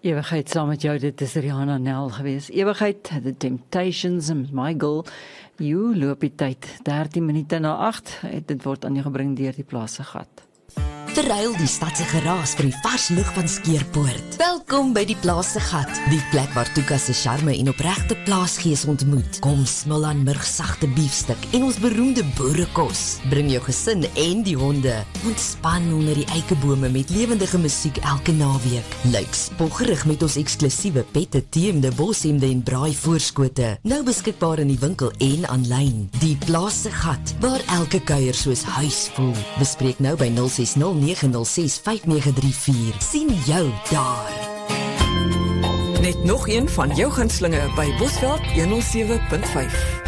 Ewigheid saam met jou, dit is Rihanna Nel gewees. Ewigheid, The Temptations en My Girl. You loop die tyd, 13 minute na 8. Dit word aan jou gebring deur die Plaasse Gat. Verruil die stadse geraas vir die vars lug van Skeerpoort. Welkom by die Plaasse Gat, die plek waar Tuka se charme en opregte plaasgees ontmoet. Kom smil aan murgsagte biefstuk en ons beroemde boerekos. Bring jou gesin en die honde. Ontspan onder die eikebome met lewendige musiek elke naweek. Lyk spoggerig met ons eksklusiewe pette, teemde, boshemde en braai voorskote. Nou beskikbaar in die winkel en aanlyn. Die Plaasse Gat, waar elke kuier soos huis voel. Bespreek nou by 060-906-5934. Sien jou daar. Net nog een van jou gunstelinge by Bosveld 107.5.